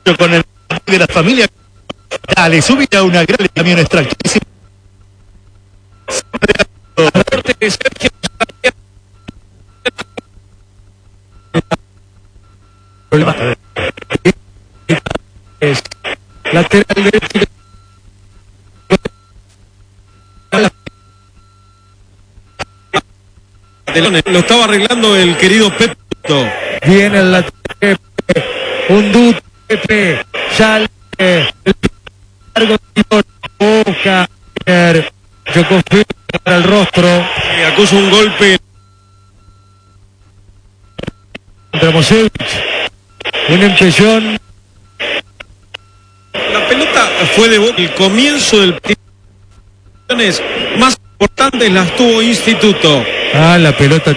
con el de la familia. Dale, subite a una gran camión extractor. Es lateral derecho. Lo estaba arreglando el querido Pepe. Viene el lateral. Un duto Pepe. Sale. Largo Boca. Djokovic para el rostro. Acusa un golpe. Dramosevic. Un empellón. La pelota fue de Boca. El comienzo del partido más importantes las tuvo Instituto. La pelota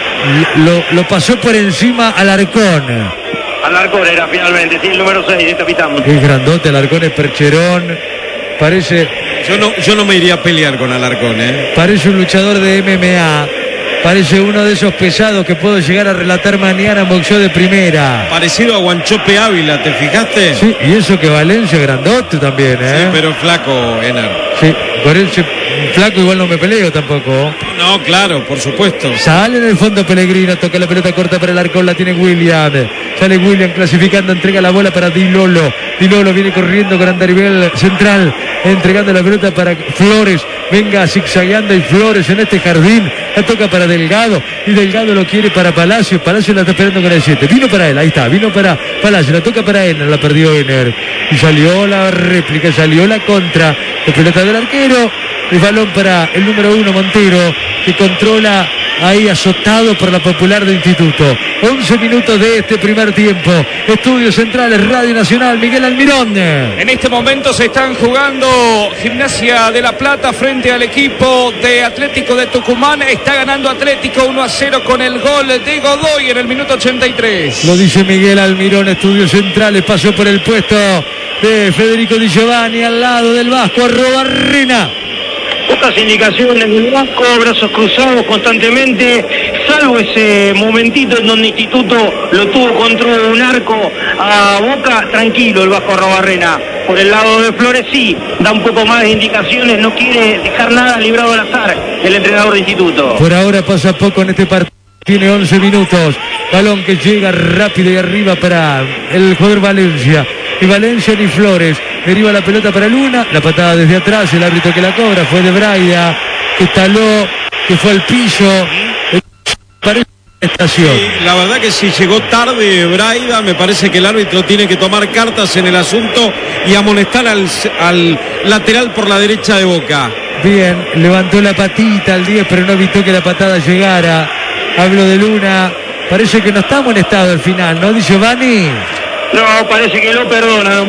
lo pasó por encima Alarcón. Alarcón era finalmente, sí, el número 6 de capitán. Es grandote, Alarcón es percherón. Parece. Yo no me iría a pelear con Alarcón, Parece un luchador de MMA. Parece uno de esos pesados que puedo llegar a relatar mañana en boxeo de primera. Parecido a Guanchope Ávila, ¿te fijaste? Sí, y eso que Valencia es grandote también, Sí, pero flaco, Ener. Sí, por eso flaco igual no me peleo tampoco. No, claro, por supuesto. Sale en el fondo Pellegrino, toca la pelota corta para el Alarcón, la tiene William. Sale William clasificando, entrega la bola para Di Lolo. Di Lolo viene corriendo con Andarivel central, entregando la pelota para Flores. Venga zigzagueando y Flores en este jardín. La toca para Delgado y Delgado lo quiere para Palacio. Palacio la está esperando con el 7. Vino para él, ahí está, vino para Palacio. La toca para Ener, la perdió Ener. Y salió la réplica, salió la contra. La pelota del arquero. El balón para el número 1 Montero, que controla ahí azotado por la Popular de Instituto. 11 minutos de este primer tiempo. Estudios Centrales, Radio Nacional, Miguel Almirón. En este momento se están jugando Gimnasia de La Plata frente al equipo de Atlético de Tucumán. Está ganando Atlético 1-0 con el gol de Godoy en el minuto 83. Lo dice Miguel Almirón, Estudios Centrales, pasó por el puesto de Federico Di Giovanni al lado del Vasco, @Rena. Pocas indicaciones del Vasco, brazos cruzados constantemente, salvo ese momentito en donde Instituto lo tuvo contra un arco a Boca, tranquilo el Vasco Arrobarrena. Por el lado de Flores sí, da un poco más de indicaciones, no quiere dejar nada librado al azar el entrenador de Instituto. Por ahora pasa poco en este partido, tiene 11 minutos, balón que llega rápido y arriba para el jugador Valencia. Y Valencia ni Flores, deriva la pelota para Luna, la patada desde atrás, el árbitro que la cobra fue de Braida, que taló, que fue al piso, parece una estación. Sí, la verdad que si llegó tarde Braida, me parece que el árbitro tiene que tomar cartas en el asunto y amonestar al lateral por la derecha de Boca. Bien, levantó la patita al 10, pero no evitó que la patada llegara. Hablo de Luna, parece que no está amonestado al final, ¿no, Di Giovanni? No, parece que lo perdona.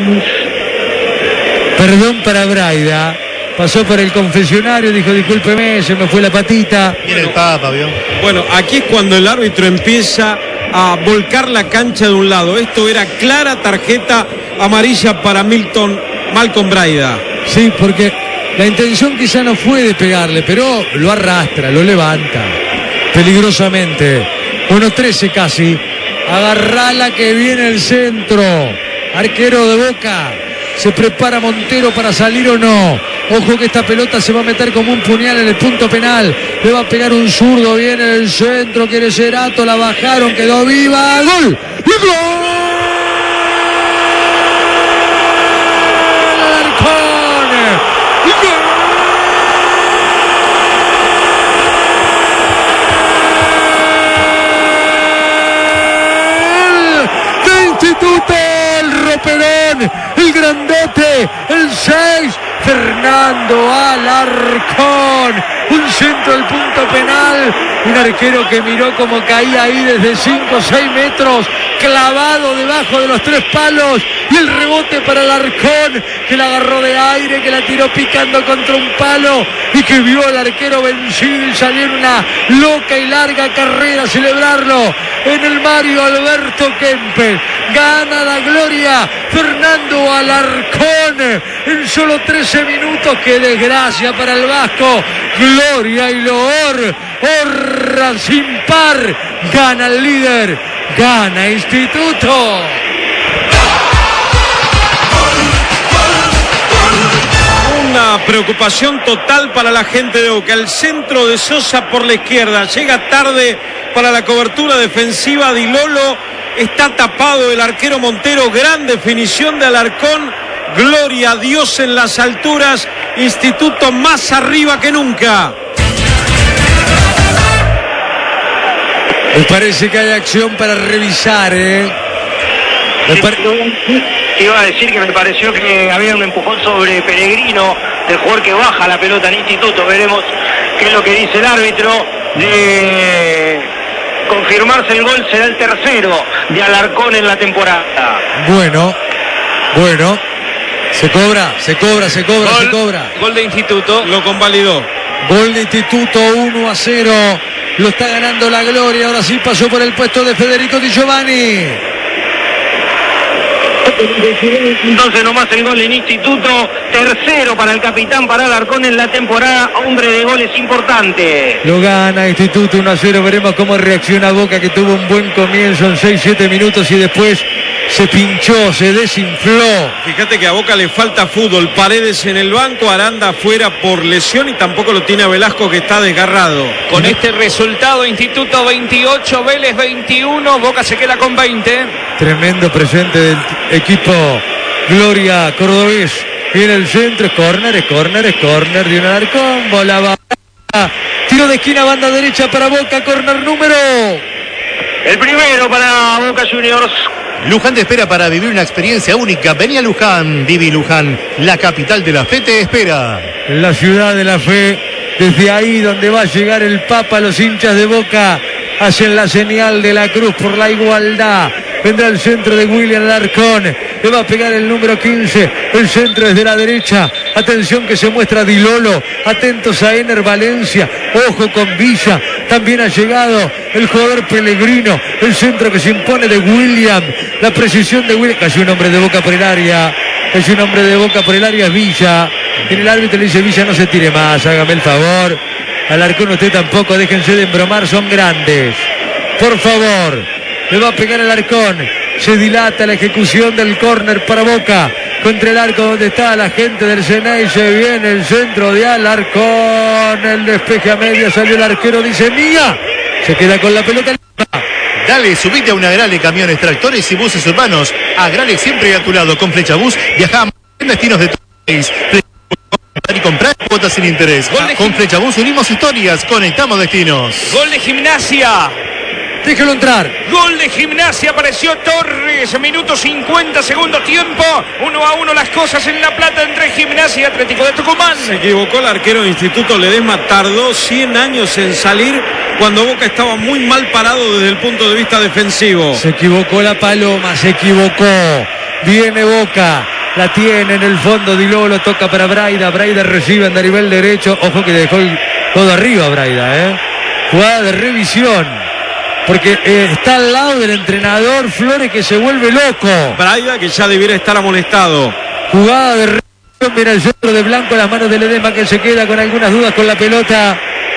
Perdón para Braida. Pasó por el confesionario, dijo discúlpeme, se me fue la patita. Viene el Papa, ¿vio? Bueno, aquí es cuando el árbitro empieza a volcar la cancha de un lado. Esto era clara tarjeta amarilla para Malcolm Braida. Sí, porque la intención quizá no fue de pegarle, pero lo arrastra, lo levanta peligrosamente. 1-13 casi. Agarrala que viene el centro. Arquero de Boca. Se prepara Montero para salir o no. Ojo que esta pelota se va a meter como un puñal en el punto penal. Le va a pegar un zurdo. Viene el centro. Quiere Cerato. La bajaron. Quedó viva. ¡Gol! ¡Y gol! ¡Alarcón! ¡Y gol! Instituto, el roperón, el grandote, el 6, Fernando Alarcón, un centro del punto penal, un arquero que miró como caía ahí desde 5 o 6 metros, clavado debajo de los 3 palos, y el rebote para Alarcón, que la agarró de aire, que la tiró picando contra un palo, y que vio al arquero vencido y salió en una loca y larga carrera a celebrarlo en el Mario Alberto Kempes. Gana la gloria Fernando Alarcón en solo 13 minutos. ¡Qué desgracia para el Vasco! Gloria y loor, honra sin par. Gana el líder, gana Instituto. preocupación total para la gente de Boca. El centro de Sosa por la izquierda, llega tarde para la cobertura defensiva. Di Lolo, está tapado el arquero Montero, gran definición de Alarcón. Gloria a Dios en las alturas, Instituto más arriba que nunca. Me parece que hay acción para revisar, Iba a decir que me pareció que había un empujón sobre Peregrino, del jugador que baja la pelota en Instituto. Veremos qué es lo que dice el árbitro. De confirmarse el gol, será el tercero de Alarcón en la temporada. Bueno. Se cobra. Gol de Instituto. Lo convalidó. Gol de Instituto, 1-0. Lo está ganando la Gloria. Ahora sí pasó por el puesto de Federico Di Giovanni. Entonces nomás el gol en Instituto, tercero para el capitán, para Alarcón en la temporada, hombre de goles importante. Lo gana Instituto 1-0, veremos cómo reacciona Boca, que tuvo un buen comienzo en 6-7 minutos y después se pinchó, se desinfló. Fíjate que a Boca le falta fútbol. Paredes en el banco, Aranda afuera por lesión y tampoco lo tiene a Velasco, que está desgarrado. Con este resultado, Instituto 28, Vélez 21, Boca se queda con 20. Tremendo presente del equipo Gloria cordobés. Y en el centro, es córner de un Alarcón, bola baja, tiro de esquina, banda derecha para Boca, córner número. El primero para Boca Juniors. Luján te espera para vivir una experiencia única. Vení a Luján, viví Luján, la capital de la fe te espera. La ciudad de la fe, desde ahí donde va a llegar el Papa, los hinchas de Boca hacen la señal de la cruz por la igualdad. Vendrá el centro de William Alarcón, le va a pegar el número 15, el centro desde la derecha. Atención que se muestra Di Lolo, atentos a Ener Valencia, ojo con Villa, también ha llegado el jugador Pellegrino, el centro que se impone de William, la precisión de William, casi un hombre de Boca por el área, es Villa, y el árbitro le dice: Villa, no se tire más, hágame el favor, Alarcón usted tampoco, déjense de embromar, son grandes, por favor. Le va a pegar el Alarcón, se dilata la ejecución del córner para Boca, contra el arco donde está la gente del Ceney, se viene el centro de Alarcón, el despeje a media, salió el arquero, dice Mía, se queda con la pelota. Dale, subite a una Agrale, camiones, tractores y buses urbanos. Agrale siempre a tu lado. Con Flechabús viajamos en destinos de todo el país. Y comprar cuotas sin interés. Con Flechabús unimos historias, conectamos destinos. Gol de Gimnasia. Déjalo entrar. Gol de Gimnasia, apareció Torres, minuto 50, segundo tiempo, 1-1 las cosas en La Plata entre Gimnasia y Atlético de Tucumán. Se equivocó el arquero de Instituto Ledesma, tardó 100 años en salir cuando Boca estaba muy mal parado desde el punto de vista defensivo. Se equivocó la Paloma, se equivocó. Viene Boca, la tiene en el fondo, Di Lolo, toca para Braida, Braida recibe en nivel derecho, ojo que dejó todo arriba Braida, jugada de revisión. Porque está al lado del entrenador Flores, que se vuelve loco. Braida, que ya debiera estar amonestado. Jugada de revisión, mira el centro de Blanco, las manos de Ledesma, que se queda con algunas dudas con la pelota.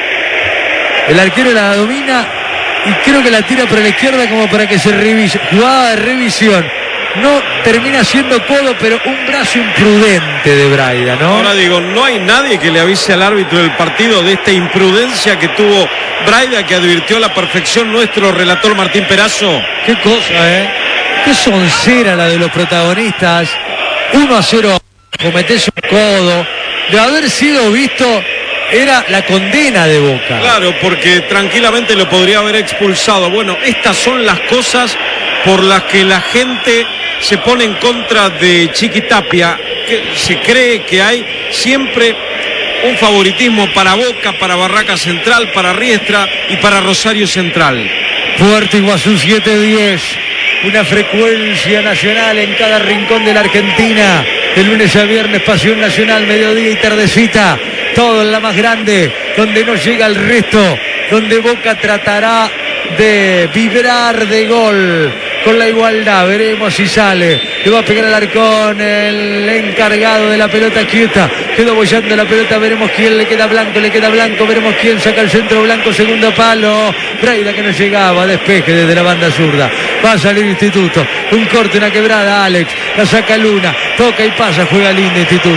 El arquero la domina y creo que la tira por la izquierda como para que se revise. Jugada de revisión. No termina siendo codo, pero un brazo imprudente de Braida, ¿no? Ahora digo, no hay nadie que le avise al árbitro del partido de esta imprudencia que tuvo Braida, que advirtió a la perfección nuestro relator Martín Perazo. Qué cosa, qué soncera la de los protagonistas. 1-0, cometés un codo. De haber sido visto, era la condena de Boca. Claro, porque tranquilamente lo podría haber expulsado. Bueno, estas son las cosas por las que la gente se pone en contra de Chiquitapia, que se cree que hay siempre un favoritismo para Boca, para Barraca Central, para Riestra y para Rosario Central. Puerto Iguazú 710, una frecuencia nacional en cada rincón de la Argentina, de lunes a viernes, pasión nacional, mediodía y tardecita, todo en la más grande, donde no llega el resto, donde Boca tratará de vibrar de gol con la igualdad. Veremos si sale, le va a pegar al Alarcón, el encargado de la pelota quieta, quedó bollando la pelota, veremos quién le queda Blanco, veremos quién saca el centro. Blanco, segundo palo, Braida que no llegaba, despeje desde la banda zurda, va a salir Instituto, un corte, una quebrada, Alex, la saca Luna, toca y pasa, juega lindo Instituto,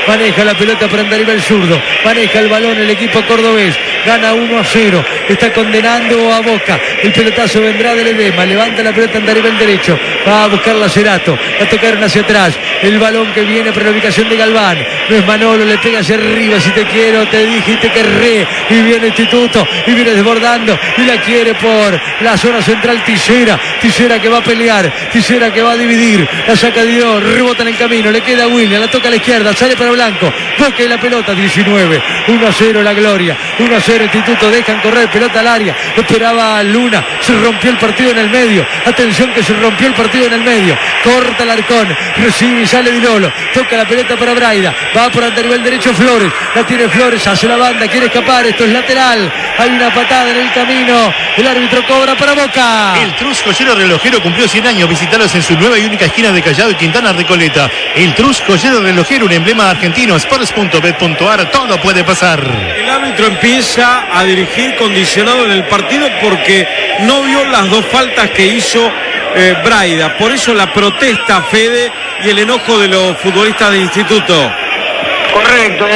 maneja la pelota para Andarivel zurdo, maneja el balón el equipo cordobés, gana 1-0, está condenando a Boca, el pelotazo vendrá del Edema, levanta la pelota Andarivel derecho, va a buscar la Cerato, la tocaron hacia atrás, el balón que viene para la ubicación de Galván, no es Manolo, le pega hacia arriba, si te quiero, te dije y te querré, y viene Instituto, y viene desbordando, y la quiere por la zona central Tisera que va a pelear, Tisera que va a dividir, la saca Dios, rebota en el camino, le queda a William, la toca a la izquierda, sale para Blanco, Boca y la pelota, 19, 1-0 la Gloria, 1-0 Instituto, dejan correr, pelota al área, esperaba Luna, se rompió el partido en el medio, atención que se rompió el partido en el medio, corta el Arcón, recibe y sale Di Lolo, toca la pelota para Braida, va por Andarivel derecho Flores, la tiene Flores, hace la banda, quiere escapar, esto es lateral, hay una patada en el camino, el árbitro cobra para Boca. El Trus Joyero Relojero cumplió 100 años, visitalos en su nueva y única esquina de Callao y Quintana Recoleta. El Trus Joyero Relojero, un emblema argentino, sports.bet.ar, todo puede pasar. El árbitro empieza a dirigir condicionado en el partido porque no vio las dos faltas que hizo Braida, por eso la protesta, Fede, y el enojo de los futbolistas de Instituto. Correcto,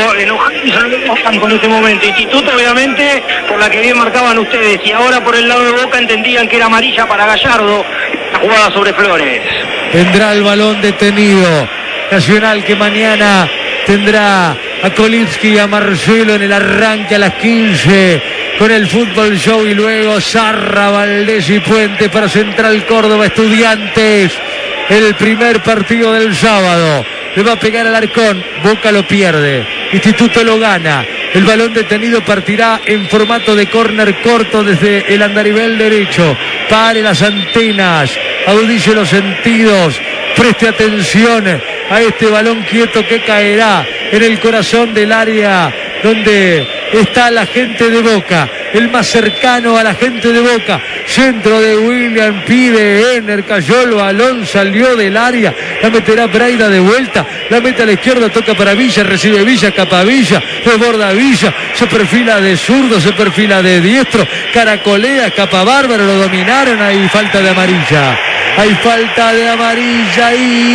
enojan con este momento. Instituto, obviamente, por la que bien marcaban ustedes, y ahora por el lado de Boca entendían que era amarilla para Gallardo, la jugada sobre Flores. Tendrá el balón detenido Nacional, que mañana tendrá a Kolitsky y a Marcelo en el arranque a las 15 con el Fútbol Show, y luego Sarra, Valdés y Puente para Central Córdoba Estudiantes. El primer partido del sábado. Le va a pegar al Arcón, Boca lo pierde, Instituto lo gana, el balón detenido partirá en formato de córner corto desde el Andarivel derecho, pare las antenas, agudice los sentidos, preste atención a este balón quieto que caerá en el corazón del área donde está la gente de Boca, el más cercano a la gente de Boca. Centro de William, pide Ener, cayó el balón, salió del área, la meterá Braida de vuelta, la mete a la izquierda, toca para Villa, recibe Villa, escapa Villa, desborda Villa, se perfila de zurdo, se perfila de diestro, caracolea, escapa Bárbaro, lo dominaron, hay falta de amarilla. Hay falta de amarilla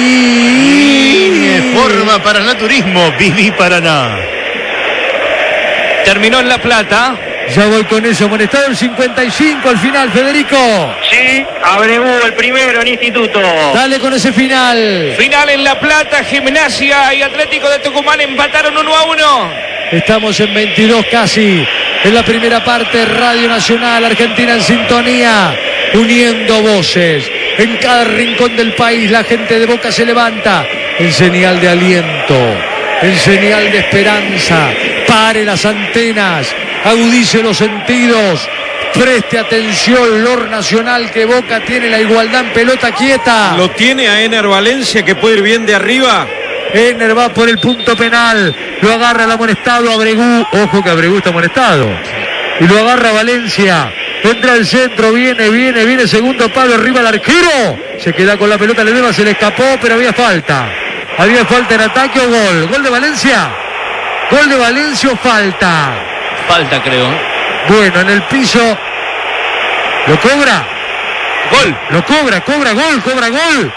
y Forma para Naturismo, Viví Paraná. Terminó en La Plata. Ya voy con eso, amonestado el 55 al final, Federico. Sí, Abregu el primero en Instituto. Dale con ese final. Final en La Plata, Gimnasia y Atlético de Tucumán empataron 1-1. Estamos en 22 casi. En la primera parte, Radio Nacional Argentina en sintonía, uniendo voces. En cada rincón del país la gente de Boca se levanta en señal de aliento, en señal de esperanza. Pare las antenas, agudice los sentidos, preste atención, Lor Nacional, que Boca tiene la igualdad en pelota quieta. Lo tiene a Ener Valencia, que puede ir bien de arriba. Ener va por el punto penal, lo agarra el amonestado Abregu, ojo que Abregu está amonestado, y lo agarra Valencia, entra al centro, viene, segundo palo, arriba el arquero, se queda con la pelota, Ledema se le escapó, pero había falta en ataque o gol de Valencia. Gol de Valencia o falta. Falta, creo. Bueno, en el piso. ¿Lo cobra? Gol. Lo cobra, gol. ¡Gol!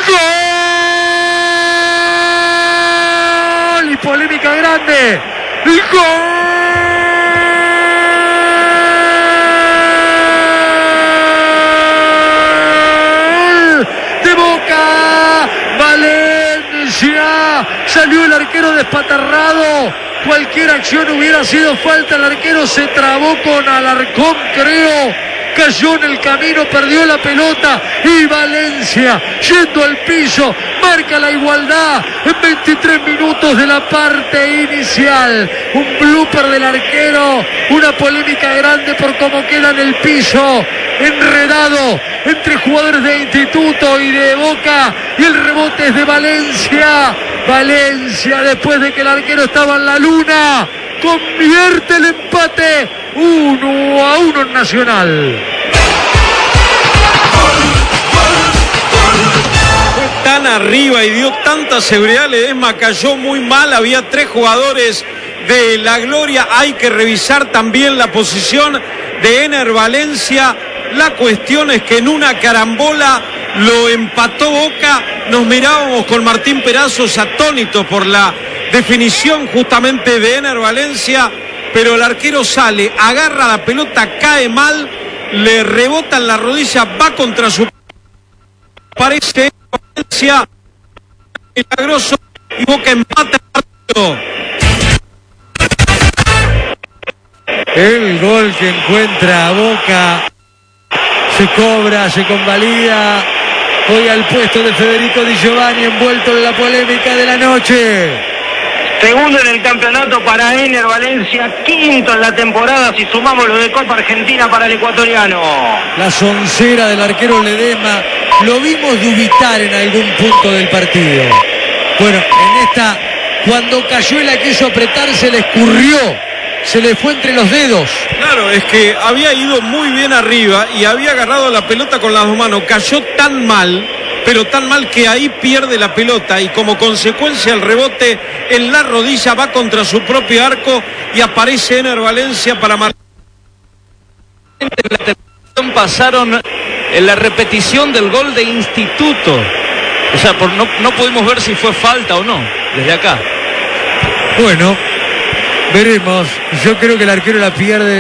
Y polémica grande. ¡Gol! De Boca. Valencia. Salió el arquero despatarrado. Cualquier acción hubiera sido falta. El arquero se trabó con Alarcón, creo. Cayó en el camino, perdió la pelota. Y Valencia, yendo al piso, marca la igualdad en 23 minutos de la parte inicial. Un blooper del arquero. Una polémica grande por cómo queda en el piso. Enredado entre jugadores de Instituto y de Boca. Y el rebote es de Valencia. Valencia, después de que el arquero estaba en la luna, convierte el empate 1-1 en Nacional. Tan arriba y dio tanta seguridad, Ledesma cayó muy mal, había 3 jugadores de la Gloria, hay que revisar también la posición de Ener Valencia. La cuestión es que en una carambola lo empató Boca. Nos mirábamos con Martín Perazos atónitos por la definición justamente de Ener Valencia, pero el arquero sale, agarra la pelota, cae mal, le rebota en la rodilla, va contra su... Parece Valencia milagroso y Boca empata el partido. El gol que encuentra Boca se cobra, se convalida hoy al puesto de Federico Di Giovanni, envuelto en la polémica de la noche. Segundo en el campeonato para Ener Valencia, quinto en la temporada si sumamos lo de Copa Argentina para el ecuatoriano. La soncera del arquero Ledesma, lo vimos dubitar en algún punto del partido. Bueno, en esta, cuando Cayuela quiso apretar, se le escurrió, se le fue entre los dedos. Claro, es que había ido muy bien arriba y había agarrado la pelota con las dos manos, cayó tan mal, pero tan mal que ahí pierde la pelota y como consecuencia el rebote en la rodilla va contra su propio arco y aparece Ener Valencia para marcar. En la televisión pasaron en la repetición del gol de Instituto. O sea, no pudimos ver si fue falta o no, desde acá. Bueno, veremos. Yo creo que el arquero la pierde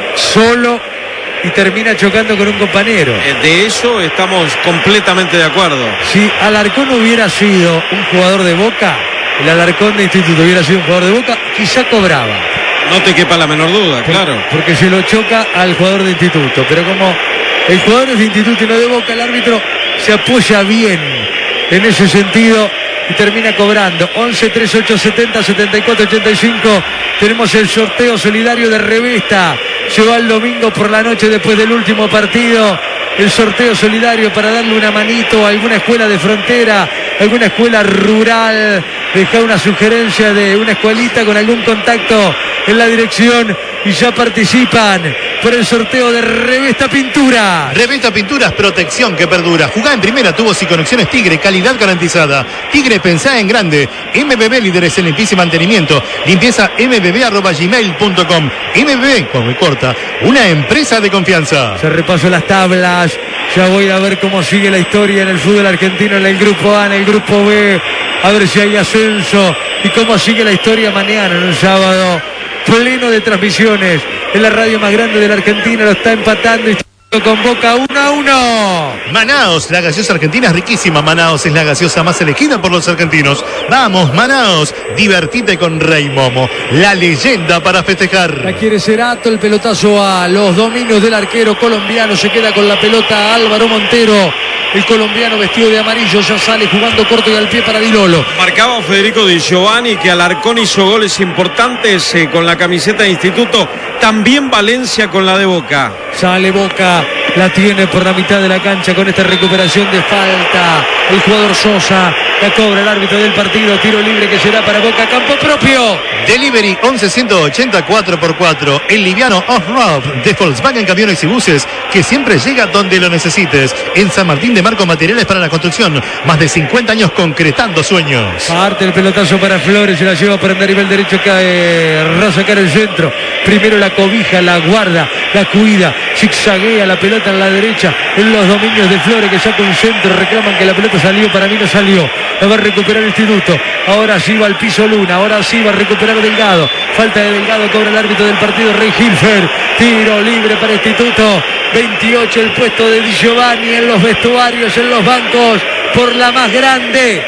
solo y termina chocando con un compañero. De eso estamos completamente de acuerdo. Si Alarcón hubiera sido un jugador de Boca, el Alarcón de Instituto hubiera sido un jugador de Boca, quizá cobraba. No te quepa la menor duda, claro. Porque se lo choca al jugador de Instituto. Pero como el jugador es de Instituto y no de Boca, el árbitro se apoya bien en ese sentido y termina cobrando. 11 38 70 74 85. Tenemos el sorteo solidario de Revista. Llegó el domingo por la noche después del último partido. El sorteo solidario para darle una manito a alguna escuela de frontera, alguna escuela rural. Deja una sugerencia de una escuelita con algún contacto en la dirección y ya participan por el sorteo de Revista Pinturas. Revista Pinturas, protección que perdura. Jugá en primera, tubos y conexiones Tigre, calidad garantizada. Tigre, pensá en grande. MBB, líderes en limpieza y mantenimiento. Limpieza mbb@gmail.com. MBB, como me corta, una empresa de confianza. Se repasó las tablas. Ya voy a ver cómo sigue la historia en el fútbol argentino, en el grupo A, en el grupo B. A ver si hay ascenso y cómo sigue la historia mañana, en un sábado pleno de transmisiones en la radio más grande de la Argentina. Lo está empatando y con Boca 1-1. Manaos, la gaseosa argentina es riquísima. Manaos es la gaseosa más elegida por los argentinos. Vamos, Manaos, divertite con Rey Momo, la leyenda para festejar. La quiere Cerato, el pelotazo a los dominios del arquero colombiano. Se queda con la pelota Álvaro Montero. El colombiano vestido de amarillo ya sale jugando corto y al pie para Di Lolo. Marcaba Federico Di Giovanni que Alarcón hizo goles importantes con la camiseta de Instituto. También Valencia con la de Boca. Sale Boca, la tiene por la mitad de la cancha con esta recuperación de falta. El jugador Sosa, la cobra el árbitro del partido. Tiro libre que será para Boca, campo propio. Delivery 11-180 4x4. El liviano off-road de Volkswagen Camiones y Buses que siempre llega donde lo necesites. En San Martín de Marco, materiales para la construcción. Más de 50 años concretando sueños. Parte el pelotazo para Flores, se la lleva por el nivel derecho, cae Rosa, cae el centro. Primero la cobija, la guarda, la cuida, zigzaguea la pelota en la derecha, en los dominios de Flores que saca un centro, reclaman que la pelota salió, para mí no salió. La va a recuperar el Instituto. Ahora sí va al piso Luna, ahora sí va a recuperar Delgado. Falta de Delgado, cobra el árbitro del partido, Rey Hilfer. Tiro libre para Instituto. 28 el puesto de Di Giovanni en los vestuarios, en los bancos, por la más grande.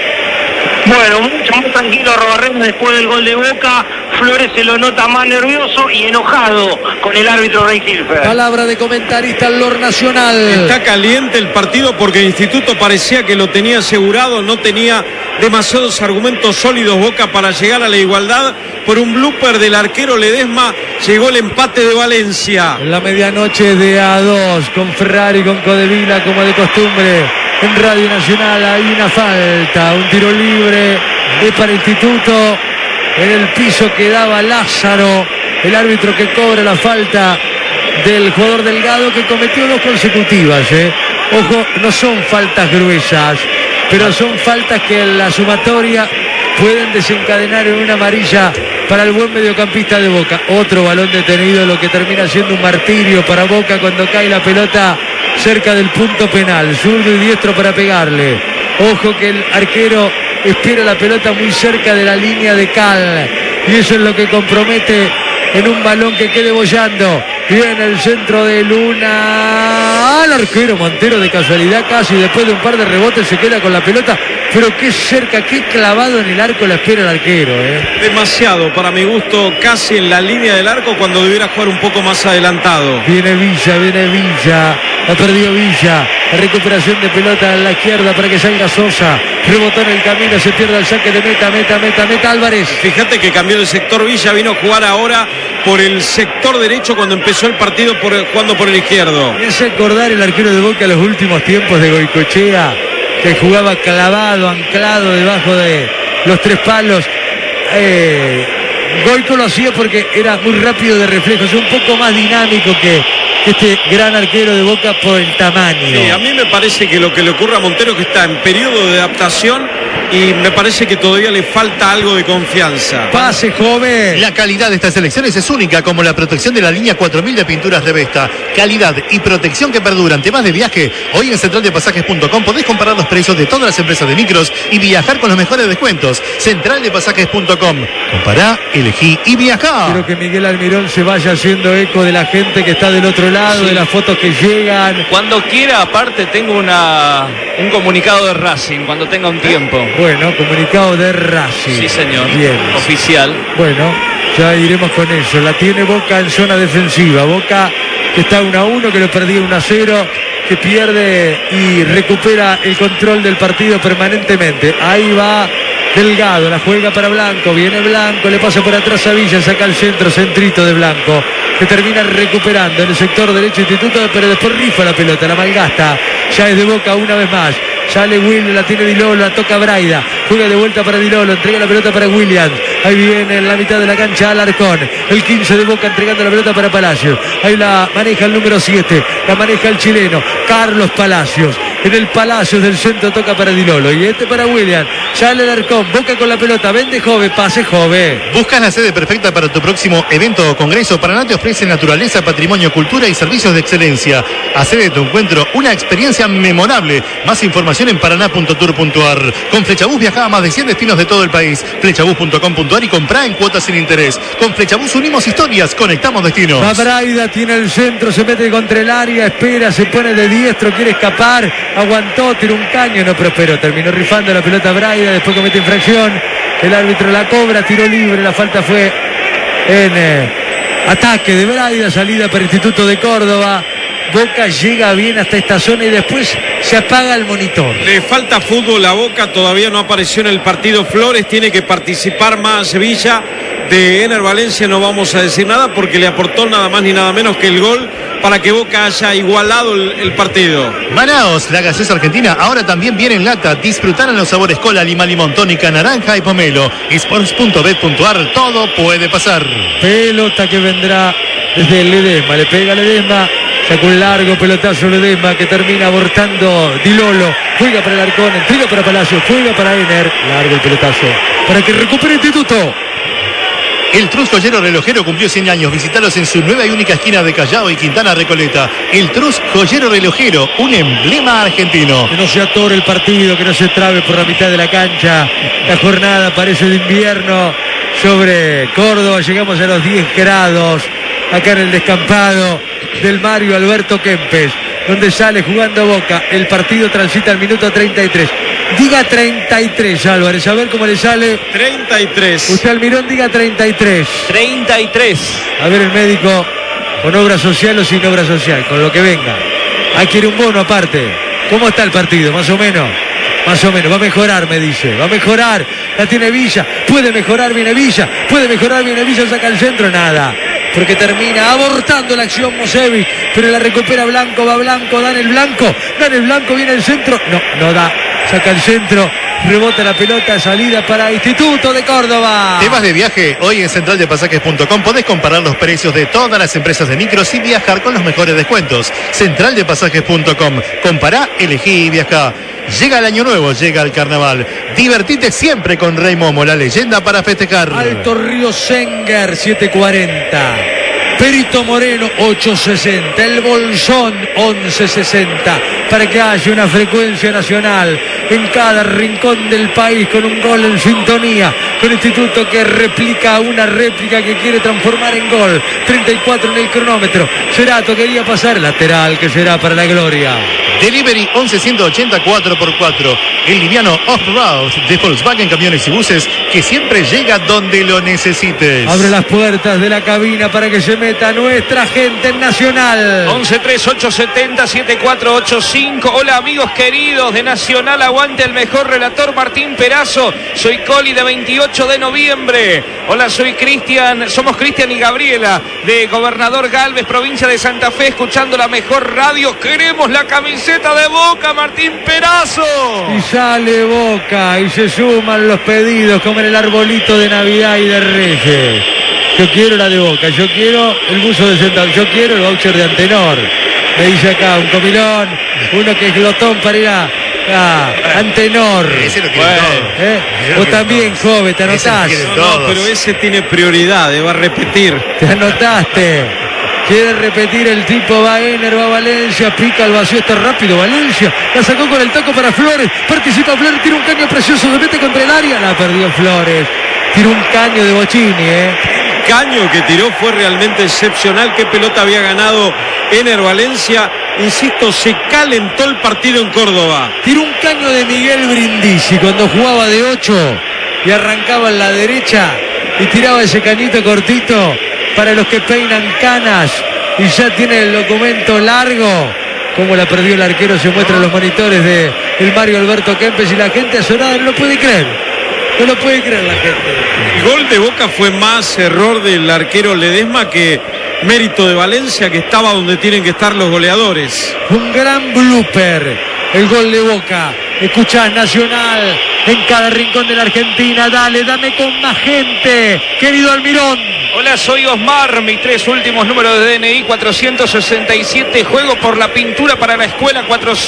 Bueno, mucho más tranquilo Robarrena después del gol de Boca. Flores se lo nota más nervioso y enojado con el árbitro Rey Hilfer. Palabra de comentarista en Lor Nacional. Está caliente el partido porque el Instituto parecía que lo tenía asegurado, no tenía demasiados argumentos sólidos Boca para llegar a la igualdad. Por un blooper del arquero Ledesma llegó el empate de Valencia. En la medianoche de A2 con Ferrari, con Codevila como de costumbre. En Radio Nacional hay una falta, un tiro libre para el Instituto. En el piso quedaba Lázaro, el árbitro que cobra la falta del jugador Delgado que cometió dos consecutivas. Ojo, no son faltas gruesas, pero son faltas que en la sumatoria pueden desencadenar en una amarilla para el buen mediocampista de Boca. Otro balón detenido, lo que termina siendo un martirio para Boca cuando cae la pelota cerca del punto penal. Zurdo y diestro para pegarle. Ojo que el arquero espera la pelota muy cerca de la línea de cal. Y eso es lo que compromete en un balón que quede bollando. Viene el centro de Luna al arquero Montero, de casualidad casi después de un par de rebotes se queda con la pelota, pero qué cerca, qué clavado en el arco la espera el arquero. Demasiado para mi gusto, casi en la línea del arco cuando debiera jugar un poco más adelantado. Viene Villa, ha perdido Villa, la recuperación de pelota a la izquierda para que salga Sosa, rebotó en el camino, se pierde el saque de meta Álvarez. Fíjate que cambió de sector Villa, vino a jugar ahora por el sector derecho cuando empezó el partido jugando por el izquierdo. Me hace acordar el arquero de Boca los últimos tiempos de Goicoechea, que jugaba clavado, anclado debajo de los tres palos. Goico lo hacía porque era muy rápido de reflejos, un poco más dinámico que este gran arquero de Boca por el tamaño. Sí, a mí me parece que lo que le ocurre a Montero es que está en periodo de adaptación y me parece que todavía le falta algo de confianza. Pase joven. La calidad de estas elecciones es única, como la protección de la línea 4000 de pinturas Revesta. Calidad y protección que perduran. ¿Te vas de viaje? Hoy en centraldepasajes.com podés comparar los precios de todas las empresas de micros y viajar con los mejores descuentos. Centraldepasajes.com. Compará, elegí y viajá. Quiero que Miguel Almirón se vaya haciendo eco de la gente que está del otro lado, sí, de las fotos que llegan. Cuando quiera, aparte, tengo un comunicado de Racing, cuando tenga un tiempo. Bueno, comunicado de Racing. Sí, señor. Bien. Oficial. Bueno, ya iremos con eso. La tiene Boca en zona defensiva. Boca que está 1-1, que lo perdía 1-0, que pierde y recupera el control del partido permanentemente. Ahí va Delgado, la juega para Blanco, viene Blanco, le pasa por atrás a Villa, saca el centro, centrito de Blanco, que termina recuperando en el sector derecho Instituto, pero después rifa la pelota, la malgasta, ya es de Boca una vez más. Sale Will, la tiene Di Lolo, la toca Braida, juega de vuelta para Di Lolo, entrega la pelota para Williams, ahí viene en la mitad de la cancha Alarcón, el 15 de Boca entregando la pelota para Palacios, ahí la maneja el número 7, la maneja el chileno, Carlos Palacios, en el Palacios del centro toca para Di Lolo, y este para Williams, sale Alarcón, Boca con la pelota, vende Jove, pase Jove. ¿Buscas la sede perfecta para tu próximo evento o congreso? Paraná te ofrece naturaleza, patrimonio, cultura y servicios de excelencia. Hacé de tu encuentro una experiencia memorable. Más información en paraná.tour.ar. Con Flechabús viaja a más de 100 destinos de todo el país. Flechabús.com.ar y comprá en cuotas sin interés. Con Flechabús unimos historias, conectamos destinos. Va Braida, tiene el centro, se mete contra el área, espera, se pone de diestro, quiere escapar, aguantó, tiró un caño, no prosperó, terminó rifando la pelota Braida, después comete infracción, el árbitro la cobra, tiró libre, la falta fue en ataque de Braida, salida para Instituto de Córdoba. Boca llega bien hasta esta zona y después se apaga el monitor. Le falta fútbol a Boca, todavía no apareció en el partido Flores, tiene que participar más Sevilla. De Ener Valencia no vamos a decir nada porque le aportó nada más ni nada menos que el gol para que Boca haya igualado el partido. Manaos, la gaseosa argentina, ahora también viene en lata. Disfrutar en los sabores cola, lima, limón, tónica, naranja y pomelo. Sports.bet.ar, todo puede pasar. Pelota que vendrá desde Ledesma, le pega Ledesma. Sacó un largo pelotazo Ledesma que termina abortando Di Lolo. Juega para el Arcón, entrega para Palacio, juega para Ener. Largo el pelotazo para que recupere Instituto. El Trus Joyero Relojero cumplió 100 años. Visítalos en su nueva y única esquina de Callao y Quintana Recoleta. El Trus Joyero Relojero, un emblema argentino. Que no se atore el partido, que no se trabe por la mitad de la cancha. La jornada parece de invierno sobre Córdoba. Llegamos a los 10 grados acá en el descampado del Mario Alberto Kempes, donde sale jugando Boca. El partido transita al minuto 33. Diga 33, Álvarez, a ver cómo le sale. 33. Usted, Almirón, diga 33. 33. A ver el médico, con obra social o sin obra social, con lo que venga. Ahí quiere un bono aparte. ¿Cómo está el partido? Más o menos. Más o menos, va a mejorar, me dice. Va a mejorar. La tiene Villa. Puede mejorar, viene Villa. Puede mejorar, viene Villa, saca el centro. Nada. Porque termina abortando la acción Mosevic. Pero la recupera Blanco. Va Blanco, dan el Blanco. Dan el Blanco, viene el centro. No da. Saca el centro. Rebota la pelota, salida para Instituto de Córdoba. ¿Te vas de viaje? Hoy en centraldepasajes.com podés comparar los precios de todas las empresas de micros y viajar con los mejores descuentos. Centraldepasajes.com. Compará, elegí y viajá. Llega el año nuevo, llega el carnaval. Divertite siempre con Rey Momo, la leyenda para festejar. Alto Río Senger, 7:40. Perito Moreno 860, el Bolsón 1160, para que haya una frecuencia nacional en cada rincón del país, con un gol en sintonía, con Instituto que replica una réplica que quiere transformar en gol. 34 en el cronómetro. Cerato quería pasar, lateral que será para la gloria. Delivery 11-180 4x4. El liviano off-road de Volkswagen Camiones y Buses, que siempre llega donde lo necesites. Abre las puertas de la cabina para que se meta nuestra gente en Nacional. 11-3-870-7485. Hola amigos queridos de Nacional, aguante el mejor relator Martín Perazo. Soy Coli de 28 de noviembre. Hola, soy Cristian, somos Cristian y Gabriela de Gobernador Galvez, provincia de Santa Fe, escuchando la mejor radio. Queremos la camiseta de Boca, Martín Perazo. Y sale Boca y se suman los pedidos como en el arbolito de Navidad y de Reyes. Yo quiero la de Boca, yo quiero el buzo de Santa Fe, yo quiero el voucher de Antenor. Me dice acá un comilón, uno que es glotón para ir a Antenor. Ese lo quiere todo. Vos también, joven, te anotás. No, pero ese tiene prioridad, va a repetir. Te anotaste. Quiere repetir el tipo, va Ener, va Valencia, pica al vacío, está rápido Valencia, la sacó con el taco para Flores, participa Flores, tira un caño precioso, se mete contra el área, la perdió Flores, tiró un caño de Bocini, Caño que tiró fue realmente excepcional. Qué pelota había ganado Ener Valencia. Insisto, se calentó el partido en Córdoba. Tiró un caño de Miguel Brindisi cuando jugaba de 8 y arrancaba en la derecha y tiraba ese cañito cortito para los que peinan canas y ya tiene el documento largo. Como la perdió el arquero se muestra en los monitores de el Mario Alberto Kempes y la gente azorada no lo puede creer. No lo puede creer la gente. El gol de Boca fue más error del arquero Ledesma que mérito de Valencia, que estaba donde tienen que estar los goleadores. Un gran blooper, el gol de Boca. Escuchás Nacional en cada rincón de la Argentina. Dale, dame con más gente, querido Almirón. Hola, soy Osmar, mis 3 últimos números de DNI 467, juego por la pintura para la escuela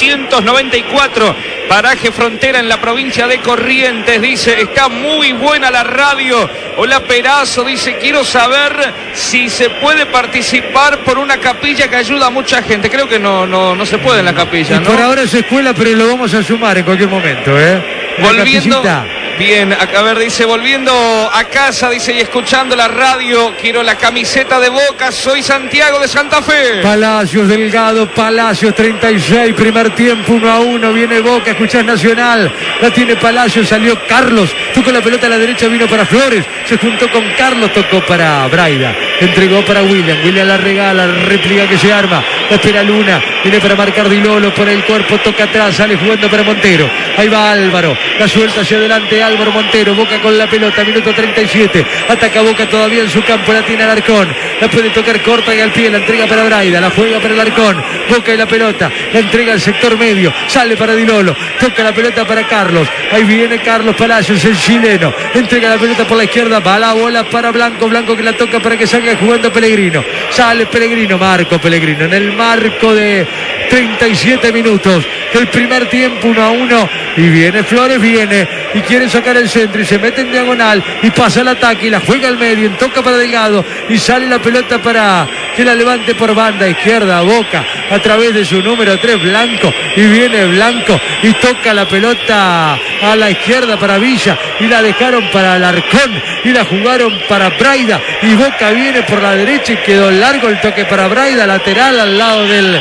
494, paraje Frontera en la provincia de Corrientes, dice, está muy buena la radio. Hola Perazo, dice, quiero saber si se puede participar por una capilla que ayuda a mucha gente. Creo que no se puede en la capilla, ¿no? Por ahora es escuela, pero lo vamos a sumar en cualquier momento, Volviendo, bien, a ver, dice, volviendo a casa, dice, y escuchando la radio, quiero la camiseta de Boca, soy Santiago de Santa Fe. Palacios, Delgado, Palacios, 36, primer tiempo, 1-1, viene Boca, escuchás Nacional, la tiene Palacios, salió Carlos, tocó la pelota a la derecha, vino para Flores, se juntó con Carlos, tocó para Braida, entregó para William la regala, réplica que se arma, la espera Luna, viene para marcar Dilolo, por el cuerpo, toca atrás, sale jugando para Montero, ahí va Álvaro, la suelta hacia adelante Álvaro Montero, Boca con la pelota, minuto 37, ataca Boca todavía en su campo, la tiene Alarcón, la puede tocar corta y al pie, la entrega para Braida, la juega para el Alarcón, Boca y la pelota, la entrega al sector medio, sale para Dilolo, toca la pelota para Carlos, ahí viene Carlos Palacios, el chileno, entrega la pelota por la izquierda, va la bola para Blanco, Blanco que la toca para que salga jugando Pellegrino, sale Pellegrino, Marco Pellegrino, en el marco de 37 minutos, el primer tiempo 1-1, y viene Flores, viene y quiere sacar el centro y se mete en diagonal y pasa el ataque y la juega al medio, toca para Delgado y sale la pelota para que la levante por banda izquierda Boca a través de su número 3 Blanco, y viene Blanco y toca la pelota a la izquierda para Villa y la dejaron para Alarcón y la jugaron para Braida y Boca viene por la derecha y quedó largo el toque para Braida, lateral al lado del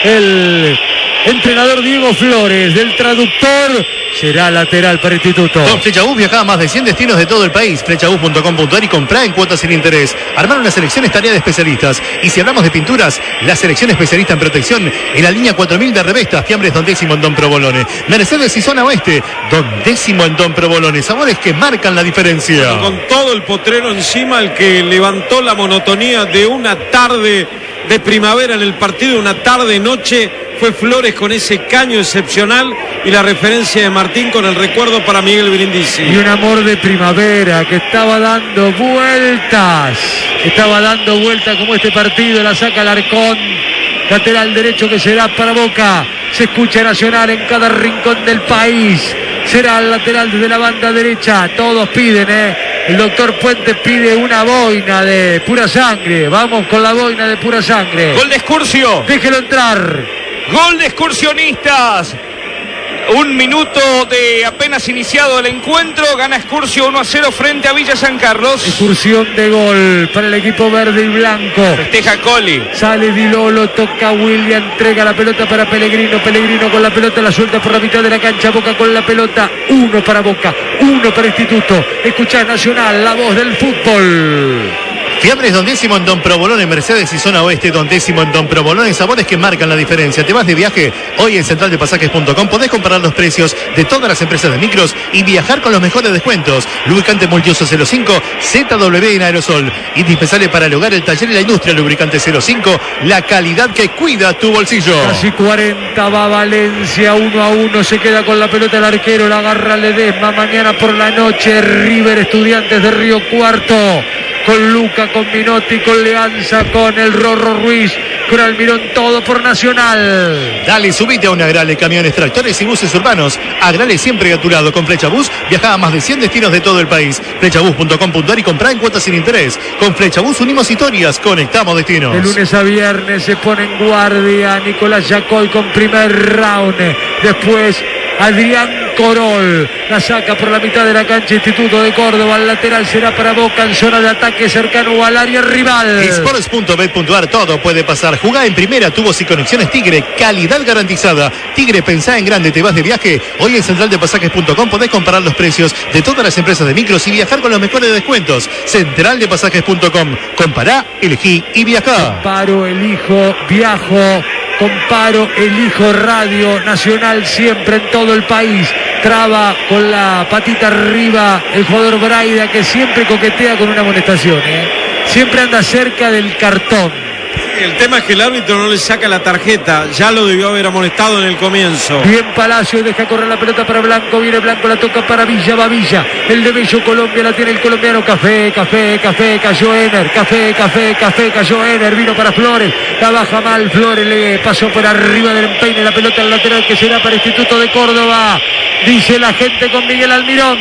entrenador Diego Flores, del traductor, será lateral para Instituto. Con Flechabús viaja a más de 100 destinos de todo el país. Flechabús.com.ar y comprá en cuotas sin interés. Armar una selección es tarea de especialistas. Y si hablamos de pinturas, la selección especialista en protección en la línea 4000 de Revestas, Fiambres Don Décimo en Don Provolone. Mercedes y Zona Oeste, Don Décimo en Don Provolone. Sabores que marcan la diferencia. Con todo el potrero encima, el que levantó la monotonía de una tarde de primavera en el partido, una tarde-noche, fue Flores con ese caño excepcional y la referencia de Martín con el recuerdo para Miguel Brindisi. Y un amor de primavera que estaba dando vueltas como este partido, la saca Alarcón, lateral derecho que será para Boca, se escucha Nacional en cada rincón del país, será el lateral desde la banda derecha, todos piden, El doctor Puente pide una boina de pura sangre. Vamos con la boina de pura sangre. Gol de Excursio. Déjelo entrar. Gol de Excursionistas. Un minuto de apenas iniciado el encuentro. Gana Excursio 1-0 frente a Villa San Carlos. Excursión de gol para el equipo verde y blanco. Festeja Coli. Sale Di Lolo, toca William, entrega la pelota para Pellegrino. Pellegrino con la pelota, la suelta por la mitad de la cancha. Boca con la pelota. 1 para Boca, 1 para Instituto. Escuchá Nacional, la voz del fútbol. Fiambres Don Décimo en Don Provolone, en Mercedes y Zona Oeste. Don Décimo en Don Provolone, sabores que marcan la diferencia. Te vas de viaje, hoy en centraldepasajes.com podés comparar los precios de todas las empresas de micros y viajar con los mejores descuentos. Lubricante multiuso 05, ZW en aerosol. Indispensable para el hogar, el taller y la industria. Lubricante 05, la calidad que cuida tu bolsillo. Casi 40 va Valencia, 1-1. Se queda con la pelota el arquero, la agarra Ledesma. Mañana por la noche, River Estudiantes de Río Cuarto. Con Luca, con Minotti, con Leanza, con el Rorro Ruiz, con Almirón, todo por Nacional. Dale, subite a una Agrale, camiones, tractores y buses urbanos. Agrale siempre a tu lado. Con Flecha Bus viaja a más de 100 destinos de todo el país. Flechabus.com.ar y comprá en cuotas sin interés. Con Flecha Bus unimos historias, conectamos destinos. De lunes a viernes se pone en guardia Nicolás Yacoy con primer round. Después Adrián Corol la saca por la mitad de la cancha. Instituto de Córdoba, el lateral será para Boca en zona de ataque cercano al área rival. Sports.bet.ar, todo puede pasar. Jugá en primera, tubos y conexiones Tigre, calidad garantizada. Tigre, pensá en grande, te vas de viaje. Hoy en centraldepasajes.com podés comparar los precios de todas las empresas de micros y viajar con los mejores descuentos. Centraldepasajes.com, compará, elegí y viajá. Comparo, elijo, viajo. Comparo, elijo Radio Nacional siempre en todo el país. Traba con la patita arriba el jugador Braida, que siempre coquetea con una amonestación, siempre anda cerca del cartón. El tema es que el árbitro no le saca la tarjeta, ya lo debió haber amonestado en el comienzo. Bien Palacio, deja correr la pelota para Blanco, viene Blanco, la toca para Villa, va Villa, el de Bello Colombia, la tiene el colombiano. Café, cayó Ener, café, cayó Ener, vino para Flores, la baja mal Flores, le pasó por arriba del empeine, la pelota al lateral que será para Instituto de Córdoba, dice la gente con Miguel Almirón.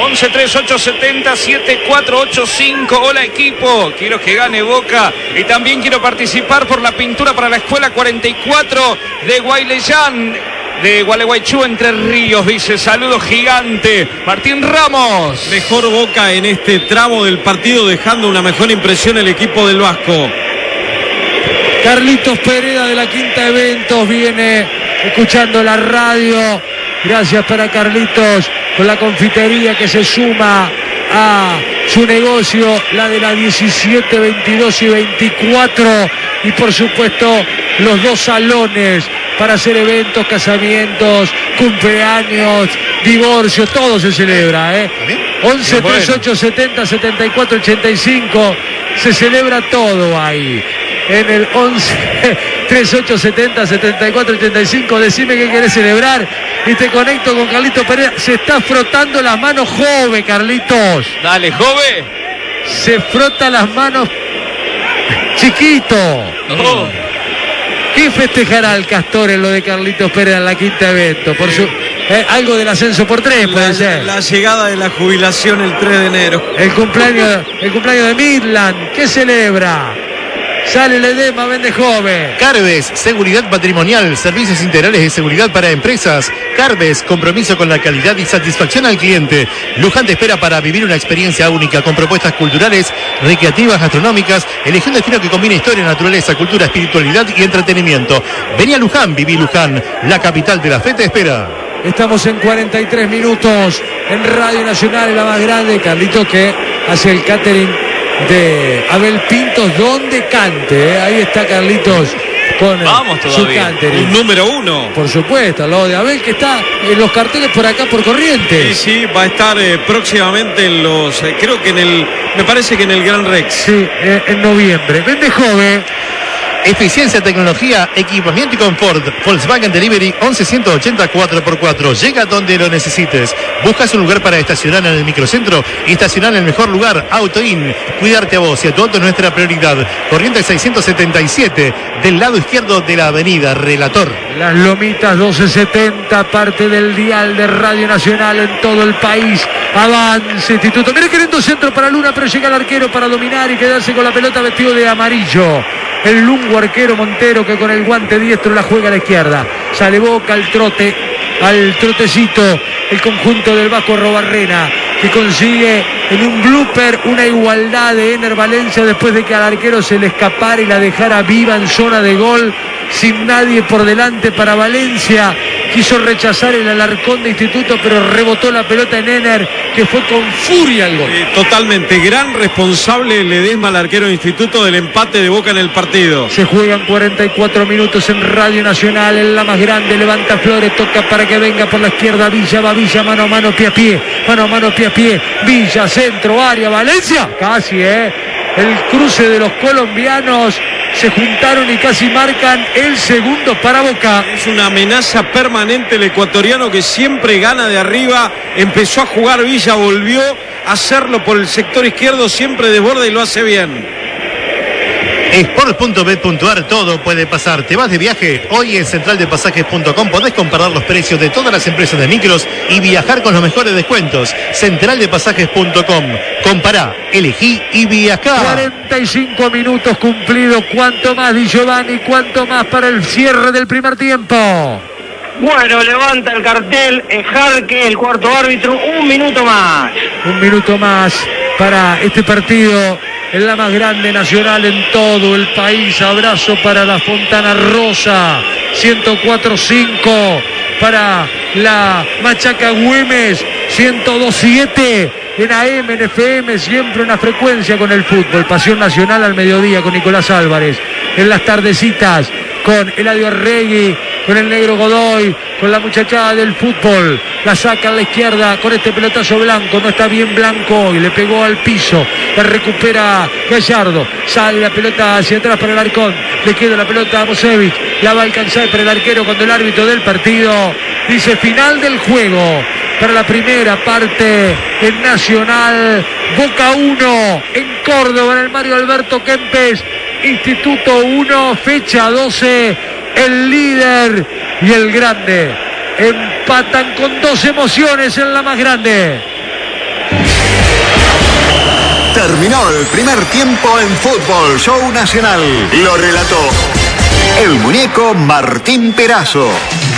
11-3870-7485. Hola equipo, quiero que gane Boca y también quiero participar por la pintura para la escuela 44 de Guayleyán, de Gualeguaychú, Entre Ríos. Dice, saludo gigante, Martín Ramos. Mejor Boca en este tramo del partido, dejando una mejor impresión el equipo del Vasco. Carlitos Pereda de la Quinta Eventos viene escuchando la radio. Gracias para Carlitos, con la confitería que se suma a su negocio, la de la 17, 22 y 24. Y por supuesto los dos salones para hacer eventos, casamientos, cumpleaños, divorcio, todo se celebra. 11 38 70 74 85, se celebra todo ahí. En el 11 38 70 74 85, decime qué querés celebrar y te conecto con Carlitos Pereira. Se está frotando las manos Jove, Carlitos. Dale, Jove. Se frota las manos Chiquito. Oh. ¿Qué festejará el Castor en lo de Carlitos Pereira en la Quinta Evento? Por su, algo del ascenso por 3 puede ser. La llegada de la jubilación el 3 de enero. El cumpleaños de Midland. ¿Qué celebra? Sale Ledesma, vende Jove. Carbes, seguridad patrimonial, servicios integrales de seguridad para empresas. Carbes, compromiso con la calidad y satisfacción al cliente. Luján te espera para vivir una experiencia única con propuestas culturales, recreativas, gastronómicas. Elegí un destino que combine historia, naturaleza, cultura, espiritualidad y entretenimiento. Vení a Luján, viví Luján. La capital de la fe te espera. Estamos en 43 minutos en Radio Nacional, la más grande. Carlitos que hace el catering de Abel Pintos, donde cante, ahí está Carlitos con su catering. Un número 1. Por supuesto, al lado de Abel, que está en los carteles por acá por Corrientes. Sí, va a estar próximamente en los, creo que me parece que en el Gran Rex. Sí, en noviembre. Vende Jove. Eficiencia, tecnología, equipamiento y confort. Volkswagen Delivery 11-180 4x4. Llega donde lo necesites. ¿Buscas un lugar para estacionar en el microcentro? Estacionar en el mejor lugar. AutoIn. Cuidarte a vos y a tu auto es nuestra prioridad. Corrientes 677, del lado izquierdo de la avenida Relator. Las Lomitas 1270, parte del dial de Radio Nacional en todo el país. Avance Instituto. Mira qué lindo centro para Luna, pero llega el arquero para dominar y quedarse con la pelota vestido de amarillo. El lungo arquero Montero, que con el guante diestro la juega a la izquierda. Sale Boca al trote, al trotecito, el conjunto del Vasco Robarrena, que consigue en un blooper una igualdad de Ener Valencia después de que al arquero se le escapara y la dejara viva en zona de gol, sin nadie por delante para Valencia. Quiso rechazar el Alarcón de Instituto, pero rebotó la pelota en Ener, que fue con furia al gol. Totalmente, gran responsable Ledesma, el arquero de Instituto, del empate de Boca en el partido. Se juegan 44 minutos en Radio Nacional, en la más grande, levanta Flores, toca para que venga por la izquierda Villa, va Villa, mano a mano, pie a pie, mano a mano, pie a pie, Villa, centro, área, Valencia, casi, el cruce de los colombianos, se juntaron y casi marcan el segundo para Boca. Es una amenaza permanente el ecuatoriano, que siempre gana de arriba. Empezó a jugar Villa, volvió a hacerlo por el sector izquierdo, siempre desborda y lo hace bien. Sport.bet.ar, todo puede pasar. ¿Te vas de viaje? Hoy en centraldepasajes.com podés comparar los precios de todas las empresas de micros y viajar con los mejores descuentos. Centraldepasajes.com. Compará, elegí y viajá. 45 minutos cumplidos. ¿Cuánto más, Di Giovanni? ¿Cuánto más para el cierre del primer tiempo? Bueno, levanta el cartel Jarque, el cuarto árbitro. Un minuto más. Un minuto más para este partido en la más grande nacional en todo el país. Abrazo para la Fontana Rosa. 104.5 para la Machaca Güemes. 102.7 en AM, en FM, siempre una frecuencia con el fútbol. Pasión Nacional al mediodía con Nicolás Álvarez. En las tardecitas con Eladio Arregui, con el negro Godoy, con la muchachada del fútbol. La saca a la izquierda con este pelotazo Blanco. No está bien Blanco y le pegó al piso. La recupera Gallardo. Sale la pelota hacia atrás para el Arcón. Le queda la pelota a Mosevic. La va a alcanzar para el arquero cuando el árbitro del partido dice final del juego. Para la primera parte en Nacional. Boca 1 en Córdoba, en el Mario Alberto Kempes. Instituto 1, fecha 12. El líder y el grande empatan con dos emociones en la más grande. Terminó el primer tiempo en Fútbol Show Nacional. Lo relató el muñeco Martín Perazo.